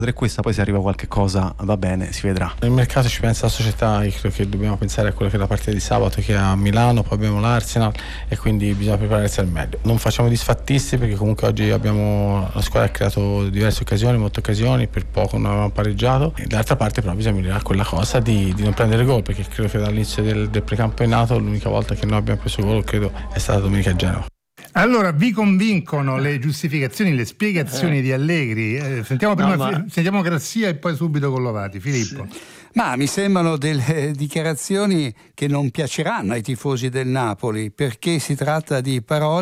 questa, poi se arriva qualche cosa va bene, si vedrà. Nel mercato ci pensa la società, io credo che dobbiamo pensare a quello che è la partita di sabato, che è a Milano, poi abbiamo l'Arsenal e quindi bisogna prepararsi al meglio. Non facciamo disfattisti perché comunque oggi la squadra ha creato diverse occasioni, molte occasioni, per poco non avevamo pareggiato, e d'altra parte però bisogna migliorare quella cosa di non prendere gol, perché credo che dall'inizio del precampionato l'unica volta che noi abbiamo preso gol credo è stata domenica a Genova. Allora, vi convincono le giustificazioni, le spiegazioni di Allegri? Sentiamo prima sentiamo Grazia e poi subito Collovati. Filippo. Sì. Ma mi sembrano delle dichiarazioni che non piaceranno ai tifosi del Napoli, perché si tratta di parole